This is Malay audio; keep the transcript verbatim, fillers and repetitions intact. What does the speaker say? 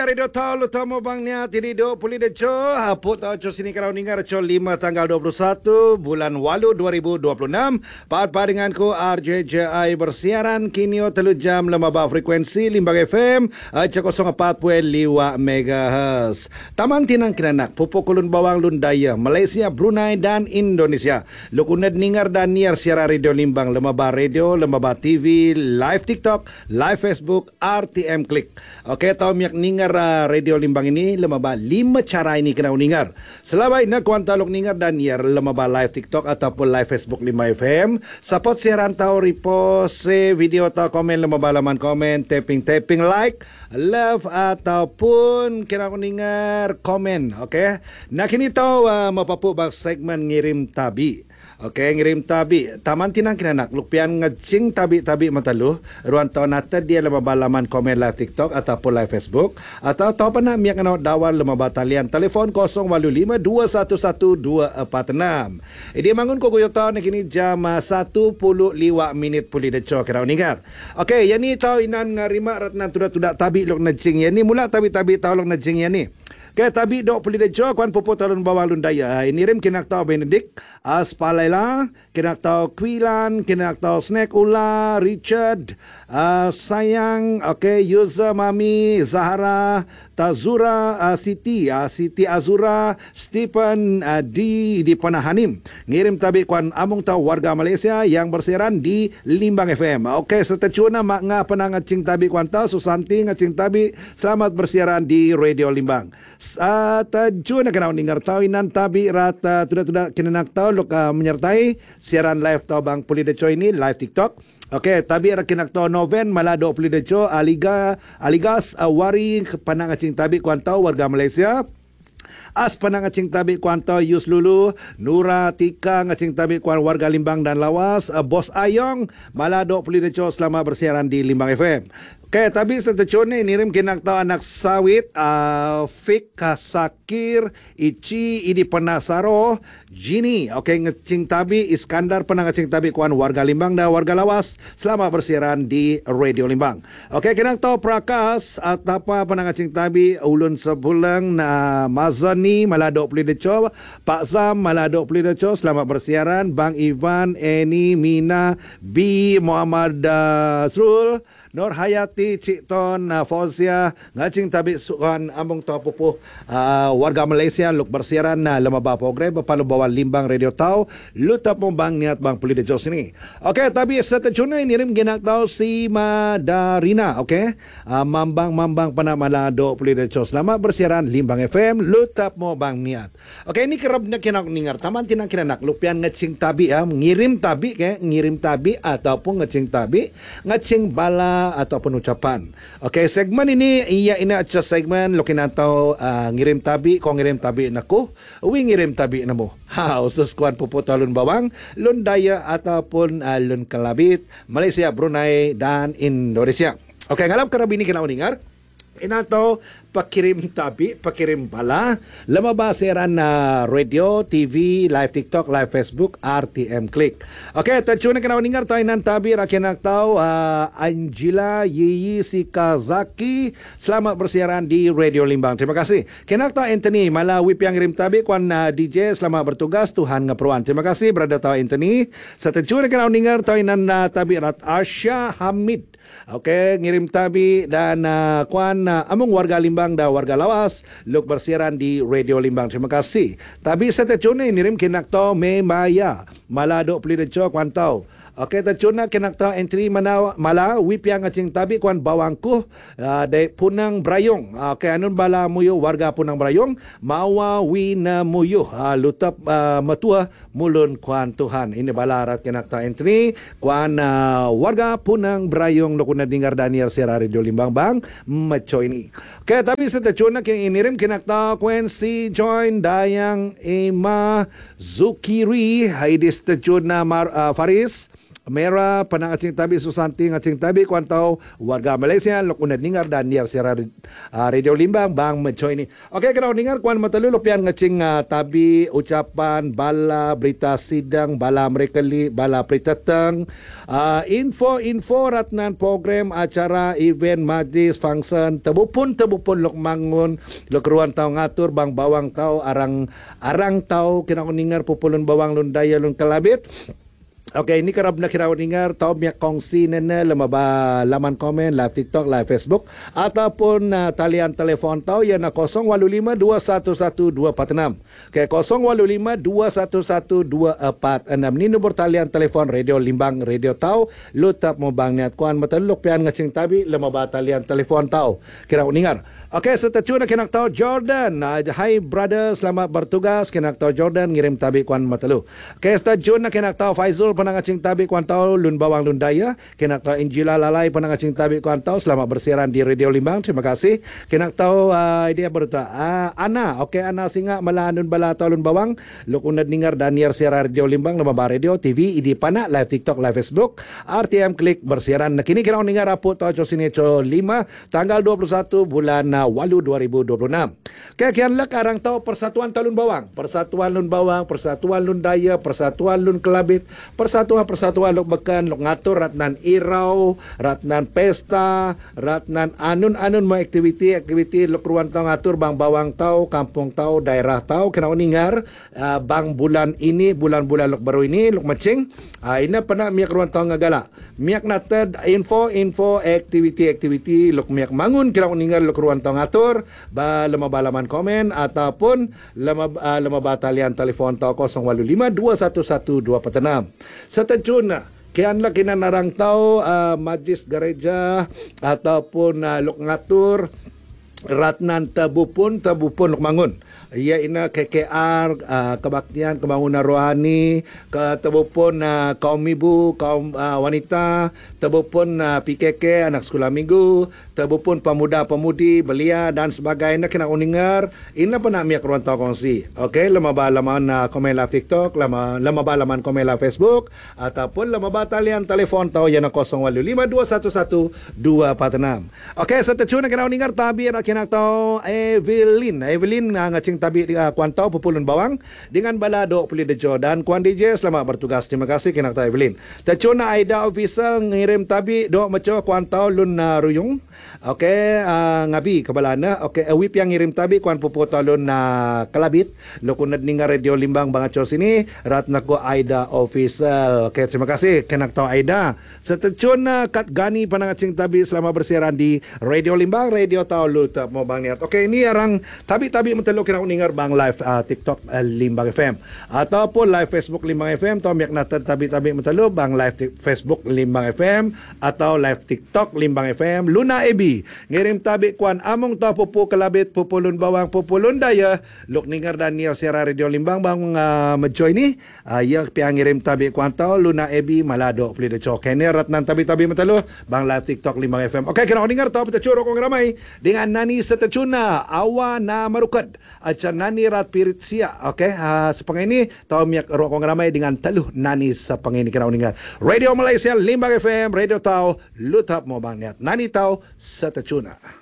Radio Tahu Lutama Bang Nia Tiri dua puluh deco Haput tau co sini karau ningar co lima tanggal dua puluh satu bulan Walu dua ribu dua puluh enam. Paat padenganku R J J I bersiaran kinio telu jam lemaba frekuensi Limbang F M kosong empat puluh lima megahertz. Taman tinang kinanak pupuk kulun bawang lun daya Malaysia, Brunei dan Indonesia. Lukuned ningar dan niar siaran radio Limbang lemaba radio, lemaba T V, live TikTok, live Facebook, R T M Klik. Okey, tau miak ningar radio Limbang ini lemaba lima cara ini kena uningar. Selama ini kuanta lok ningar dan niar lemaba live TikTok ataupun live Facebook Limbang F M. Support siaran tau repost video tau komen lemaba laman komen tapping tapping like love ataupun kena uningar komen. Okey. Nah kini tau uh, mapapu bak segmen ngirim tabi. Okey, ngirim tabi. Taman tinang kinanak lupian ngecing tabi-tabi mataluh. Ruan tau nata dia lemaba laman komen live TikTok ataupun live Facebook. Atau tau pernah miak kenal dawal lemaba talian telefon kosong lima dua satu satu dua empat enam. Ini mangun ko kuyo tau nak kini jam satu puluh lima minit pulih deco kira uningar. Okey, yang ni tau inan ngarima ratna tudak-tudak tabi lok ngecing. Yang ni mula tabi-tabi tau lok ngecing yang ni. Kaya tabi dok puli dejo kuan popo talun bawang lundaya. Ini rim kinak tau Benedict, Aspalela, kinak tau Kwilan, kinak tau Snack Ula, Richard, uh, Sayang, okay, User Mami, Zahara, Tazura, uh, Siti, uh, Siti Azura, Stephen uh, di di Panahanim. Ngirim tabi kuan among tau warga Malaysia yang bersiaran di Limbang F M. Okay, setecuna mak nga penangacing tabi kuan tau Susanti ngacing tabi selamat bersiaran di Radio Limbang. Uh, Tajun na kenal ningar tau inan tabi rata tudak-tudak kinanak tau lok uh, menyertai siaran live tau bang puli deco ini live TikTok. Okey, tabi rakinak tau Noven malado puli deco Aliga Aligas awari panang acing tabi kuan tau warga Malaysia. As panang acing tabi kuan tau Yus Lulu, Nura Tika ngacing tabi kuan warga Limbang dan Lawas, uh, Bos Ayong malado puli deco selama bersiaran di Limbang F M. Okay, tapi setecun ni nirim kinak tau anak sawit, uh, Fik, Sakir, Ichi, Idi Penasaro, Jini. Okay, ngecing tabi Iskandar penang ngecing tabi kuan warga Limbang dan warga Lawas selama bersiaran di Radio Limbang. Okay, kinak tau Prakas atapa penang ngecing tabi ulun sebulang na Mazani malado puli deco, Pak Zam malado puli deco selama bersiaran, Bang Ivan, Eni, Mina, B, Muhammad uh, Zrul, Nur Hayati, Cik Ton, uh, Fauzia, ngacing tabi sukan among topupuh uh, warga Malaysia luk bersiaran na uh, lemaba program berpalu bawah Limbang Radio Tau lutap mo bang niat bang puli de Jos ini. Okey, tapi setecuna ini rim ginak tau si Madarina, okey. Uh, mambang-mambang panamala do puli de Jos lama bersiaran Limbang F M lutap mo bang niat. Okey, ini kerap nak kinak ningar taman tinang kinanak lupian ngacing tabi ya, ngirim tabi ke, ngirim tabi ataupun ngacing tabi, ngacing bala ataupun ucapan. Okey, segmen ini ia ini aja segmen lokin atau uh, ngirim tabi, ko ngirim tabi naku, wi ngirim tabi namo. Ha, usus kuan pupu talun bawang, lun daya ataupun uh, lun kelabit, Malaysia, Brunei dan Indonesia. Okey, ngalap karabini kena uningar. Inato pakirim tabi, pakirim bala, lemaba siaran uh, radio, T V, live TikTok, live Facebook, R T M Klik. Okey, tacuna kena uningar tainan tabi rakinak tau uh, Angela Yiyi Sikazaki selamat bersiaran di Radio Limbang. Terima kasih. Kenak tau Anthony mala wip yang ngirim tabi kuan uh, D J selamat bertugas Tuhan ngaperuan. Terima kasih berada tau Anthony. Setacuna kena uningar tainan uh, tabi rat Asya Hamid. Okey, ngirim tabi dan uh, kuan uh, among warga Limbang dan warga Lawas luk bersiaran di Radio Limbang. Terima kasih. Tabi setecun ni nirim kinak tau me maya malado peli deco kuan tau. Okey, tacuna kinak tau entry mana mala wip yang ngacing tabi kuan bawangku uh, de Punang Brayong. Okey, anun bala muyu warga Punang Brayong mawa wina muyu uh, lutap uh, matua mulun kuan Tuhan. Ini bala rat kinak tau entry kuan uh, warga Punang Brayong lokuna dengar Daniel Sierra Radio Limbang bang maco ini. Okey, tapi setecuna king inirim kinak tau kuen si join dayang Emma Zukiri haidis tecuna Mar uh, Faris Mera panang acing tabi Susanti ngacing tabi kuan tau warga Malaysia lok unad ningar dan niar siara uh, Radio Limbang bang mencoy ni. Okey kena ningar kuan matalu lopian ngacing uh, tabi ucapan bala berita sidang bala mereka li bala pritateng uh, info info ratnan program acara event majlis function tebupun tebupun lok mangun lok ruan tau ngatur bang bawang tau arang arang tau kena ningar populun bawang lun daya lun kelabit. Okey, ini kerap nak kira dengar tahu miak kongsi nene lemaba laman komen live TikTok, live Facebook ataupun uh, talian telefon tahu yang na kosong walu lima dua satu satu dua empat enam. Okey, kosong walu lima dua satu satu dua empat enam ni nombor talian telefon Radio Limbang Radio tahu lu tap mo bang niat kuan mataluk pian ngacing tabi lemaba talian telefon tahu. Kira dengar. Okey, seterusnya kena tahu Jordan. Uh, hi brother, selamat bertugas. Kena tahu Jordan ngirim tabi kuan matalu. Okey, seterusnya kena tahu Faizul panang acing tabi kuan tau lun bawang lun daya. Kena tahu Injila Lalai panang acing tabi kuan tau selamat bersiaran di Radio Limbang. Terima kasih. Kena tahu uh, dia berita uh, Ana. Okey, Ana singa malanun bala tau lun bawang. Luk unad ningar dan niar siaran Radio Limbang lemaba radio T V idi pana live TikTok live Facebook R T M klik bersiaran. Nah, kini kena ningar apu tau co sini co lima tanggal dua puluh satu bulan uh, Walu dua ribu dua puluh enam. Kaya kian lek arang tau Persatuan Talun Bawang, Persatuan Lun Bawang, Persatuan Lun Daya, Persatuan Lun Kelabit, Persatuan-persatuan lok bekan lok ngatur ratnan irau, ratnan pesta, ratnan anun-anun mo aktiviti-aktiviti lok ruan tau ngatur bang bawang tau, kampung tau, daerah tau kena ningar uh, bang bulan ini, bulan-bulan lok baru ini lok macing uh, ina pernah miak ruan tau ngagala. Miak nated info-info aktiviti-aktiviti lok miak mangun kena ningar lok ruan tau ngatur ba lemaba laman komen ataupun lemaba uh, lemaba talian telefon tau kosong walu lima dua satu satu dua empat enam. Seterusnya kianlah kina narang tau uh, majlis gereja ataupun uh, lok ngatur ratnan tabupun tabupun lok mangun. Ia ina K K R uh, kebaktian pembangunan rohani ke tebupun uh, kaum ibu kaum uh, wanita tebupun uh, P K K anak sekolah minggu tebupun pemuda-pemudi belia dan sebagainya kena uningar ina pernah miak ruang tau kongsi. Okey, lemaba laman uh, komen live TikTok, lama lemaba laman komen live Facebook ataupun lemaba talian telefon tau yang kosong walu lima dua satu satu dua empat enam. Okey, seterusnya kena uningar tabi nak kena tau Evelyn Evelyn uh, ngacing tabi uh, kuan tau pupulun bawang dengan balado puli dejo dan kuan D J selamat bertugas. Terima kasih kena tau Evelyn. Tacuna Aida official ngirim tabi do maco kuan tau lun uh, ruyung. Okey, uh, ngabi kebalana. Okey, uh, wip yang ngirim tabi kuan pupu tau lun uh, kelabit. Lokunad ninga Radio Limbang bangaco sini ratna ko Aida official. Okey, terima kasih kena tau Aida. Seterusnya kat Gani panangacing tabi selamat bersiaran di Radio Limbang Radio tau lu tak mau bang niat. Okey, ini arang tabi-tabi mentelo kena ningar bang live uh, TikTok uh, Limbang F M ataupun live Facebook Limbang F M atau miak natan tabi-tabi mentelo bang live t- Facebook Limbang F M atau live TikTok Limbang F M. Luna Ebi ngirim tabi kuan among tau pupu kelabit pupulun bawang pupulun daya luk ningar dan niar siara Radio Limbang bang uh, menjoy ni uh, yang piang ngirim tabi kuan tau Luna Ebi malado pli de chok kene ratnan tabi-tabi mentelo bang live TikTok Limbang F M. Okey, kena ningar tau petacuro kong ramai dengan nani setecuna awa na marukad acan nani rat pirit sia. Okey, uh, sepang ini tahu miak rokong ramai dengan teluh nani sepang ini kena uningan Radio Malaysia Limbang F M Radio tahu lutap mo bang niat nani tahu setecuna.